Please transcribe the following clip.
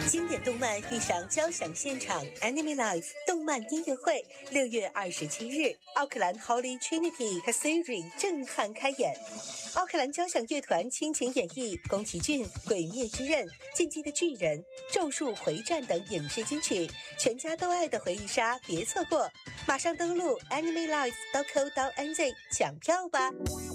经典动漫遇上交响现场 Anime Live 动漫音乐会，6月27日，奥克兰 Holy Trinity Cathedral 震撼开演。奥克兰交响乐团倾情演绎宫崎骏《鬼灭之刃》、《进击的巨人》、《咒术回战》等影视金曲，全家都爱的回忆杀，别错过！马上登录 animelive.co.nz 抢票吧。